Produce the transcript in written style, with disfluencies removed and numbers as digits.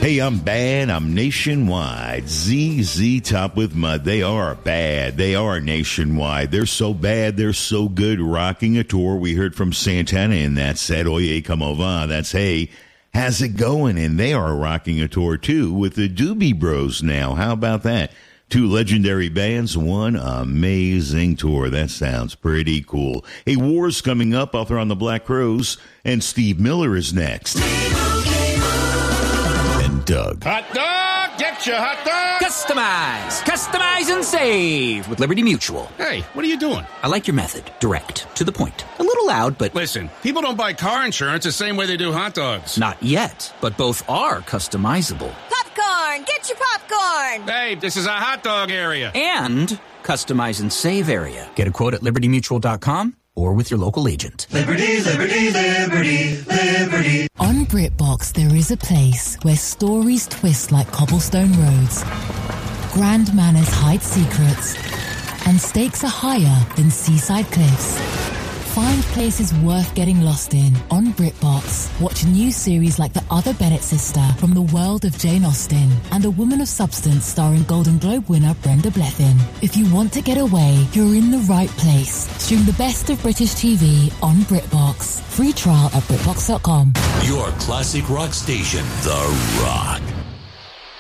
Hey, I'm bad. I'm nationwide. ZZ Top with Mud. They are bad. They are nationwide. They're so bad. They're so good. Rocking a tour. We heard from Santana in that set. Oye, como va? That's hey. How's it going? And they are rocking a tour too with the Doobie Bros now. How about that? Two legendary bands, one amazing tour. That sounds pretty cool. Hey, War's coming up. I'll throw on the Black Crowes. And Steve Miller is next. Doug. Hot dog! Get your hot dog! Customize and save with Liberty Mutual. Hey, what are you doing? I like your method. Direct. To the point. A little loud, but... Listen, people don't buy car insurance the same way they do hot dogs. Not yet, but both are customizable. Popcorn! Get your popcorn! Hey, this is a hot dog area. And customize and save area. Get a quote at libertymutual.com or with your local agent. Liberty, liberty, liberty, liberty. On BritBox, there is a place where stories twist like cobblestone roads, grand manners hide secrets, and stakes are higher than seaside cliffs. Find places worth getting lost in on BritBox. Watch new series like The Other Bennett Sister from the world of Jane Austen and A Woman of Substance starring Golden Globe winner Brenda Blethyn. If you want to get away, you're in the right place. Stream the best of British TV on BritBox. Free trial at BritBox.com. Your classic rock station, The Rock.